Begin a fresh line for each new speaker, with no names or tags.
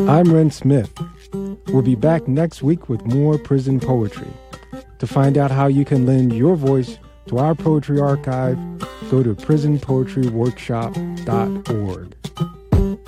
I'm Ren Smith. We'll be back next week with more prison poetry. To find out how you can lend your voice to our poetry archive, go to prisonpoetryworkshop.org.